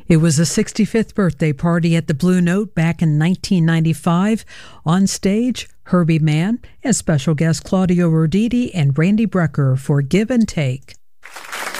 It was the 65th birthday party at the Blue Note back in 1995. On stage, Herbie Mann and special guest Claudio Roditi and Randy Brecker for Give and Take.